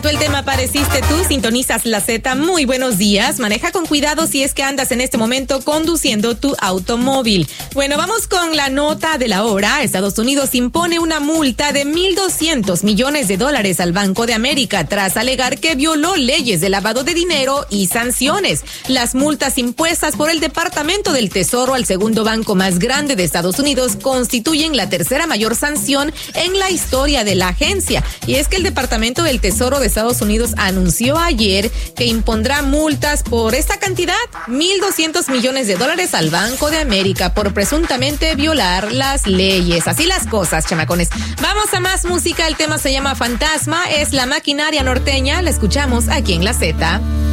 gustó el tema, pareciste tú, sintonizas la Z. Muy buenos días. Maneja con cuidado si es que andas en este momento conduciendo tu automóvil. Bueno, vamos con la nota de la hora. Estados Unidos impone una multa de $1,200 millones al Banco de América tras alegar que violó leyes de lavado de dinero y sanciones. Las multas impuestas por el Departamento del Tesoro al segundo banco más grande de Estados Unidos constituyen la tercera mayor sanción en la historia de la agencia. Y es que el Departamento del Tesoro de Estados Unidos anunció ayer que impondrá multas por esta cantidad, $1,200 millones al Banco de América por presuntamente violar las leyes. Así las cosas, chamacones. Vamos a más música. El tema se llama Fantasma, es La Maquinaria Norteña. La escuchamos aquí en la Z.